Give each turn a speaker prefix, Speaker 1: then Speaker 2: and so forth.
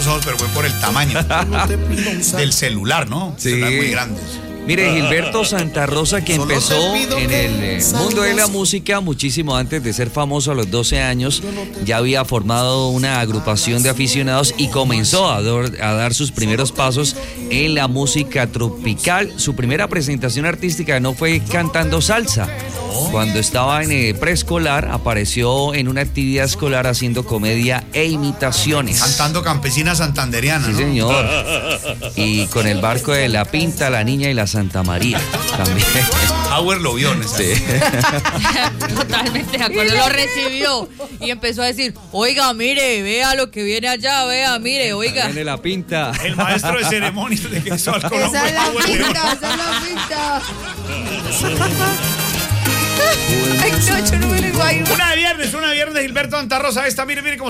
Speaker 1: pero fue por el tamaño del celular, ¿no?
Speaker 2: Sí.
Speaker 1: Celular muy grandes.
Speaker 2: Mire, Gilberto Santa Rosa, que empezó en el mundo de la música muchísimo antes de ser famoso a los 12 años, ya había formado una agrupación de aficionados y comenzó a dar sus primeros pasos en la música tropical. Su primera presentación artística no fue cantando salsa. Cuando estaba en preescolar, apareció en una actividad escolar haciendo comedia e imitaciones.
Speaker 1: Cantando Campesina Santanderiana,
Speaker 2: Sí,
Speaker 1: ¿no?
Speaker 2: señor. Y con el barco de La Pinta, La Niña y la Santa María también.
Speaker 1: Hauer lo vio en esa.
Speaker 2: Sí.
Speaker 3: Totalmente de acuerdo, lo recibió y empezó a decir, oiga, mire, vea lo que viene allá, vea, mire, oiga.
Speaker 2: Viene La Pinta.
Speaker 1: El maestro de ceremonias de Cristóbal Colón.
Speaker 4: Esa es la
Speaker 1: Hauer León.
Speaker 4: pinta, esa es la pinta. Ay, no, yo no me lo iba a ir.
Speaker 1: Una de viernes, Gilberto Santa Rosa. Esta, mire cómo